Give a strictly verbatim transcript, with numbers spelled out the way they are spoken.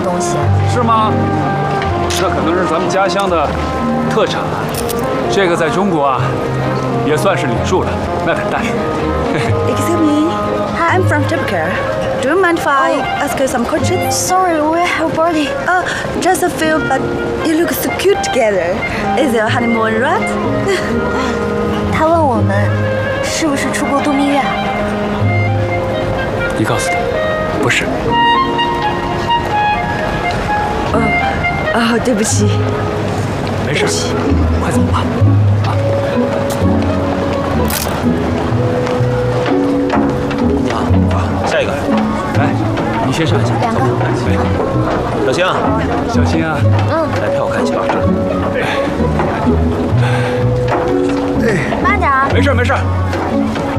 东西。 是吗？这可能是咱们家乡的特产。这个在中国啊，也算是礼数了，那很大。 Excuse me, I'm from Turkey. Do you mind if I ask you some questions? Sorry, we have a party. Uh, just a few, but you look so cute together. Is your honeymoon right? 他问我们是不是出国度蜜月？ 你告诉他，不是。 哦，哦，对不起。 没事，快走吧。啊。 啊，下一个。 来，你先上一下。 两个。 小星， 小心啊。 嗯。 来，陪我看一下。